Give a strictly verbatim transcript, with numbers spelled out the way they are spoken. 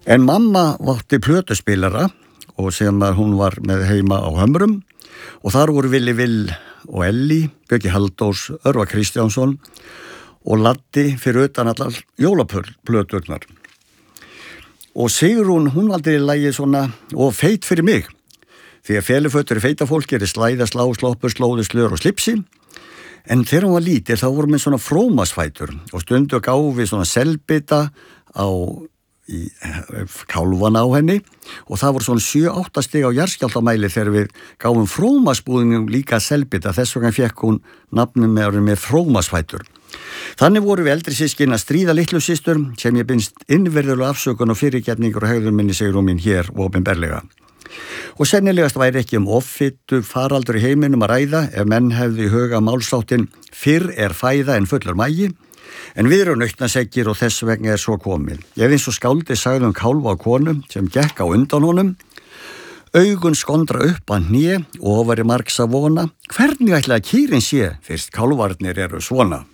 En mamma átti plötuspilara og sem að hún var með heima á Hömrum og þar voru Villi Vill og Elli, Björki Halldórs, Örvar Kristjánsson og Laddi fyrir utan allar jólaplöturnar. Og Sigrún, hún valdi lagið svona og feit fyrir mig. Því að felufötur í feita fólki er slæða, slá, sloppur, slóðu, slör og slipsi. En þegar hún var lítil þá voru með svona frómasfætur og stundu gáfi svona selbita á í kálfan á henni og það voru svona sjö átta stig á jarðskjálftamæli þegar við gáfum frómasbúðinum líka selbita, þess vegna fekk hún nafnum með, með frómasfætur. Þannig voru við eldri sískin að stríða litlu systur sem ég bynst innverðulega afsökun og fyrirgefningur og hegðun minni Sigrún mín hér opinberlega. Og sennilegast væri ekki um offitu faraldur í heiminum að ræða ef menn hefði í huga málsáttin fyrr er fæða en fullur magi. En við erum nautnaseggir og þess vegna er svo komið. Ég finnst svo skáldi sagði um kálfa á konu sem gekk á undan honum. Augun skondra upp að hné og ofari margs að vona. Hvernig ætlaði kýrin sé fyrst kálfarnir eru svona?